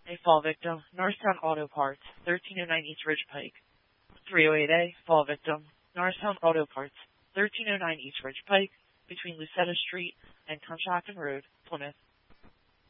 A fall victim, Norristown Auto Parts, 1309 East Ridge Pike. 308A, fall victim, Norristown Auto Parts, 1309 East Ridge Pike, between Lucetta Street and Conshohocken Road, Plymouth.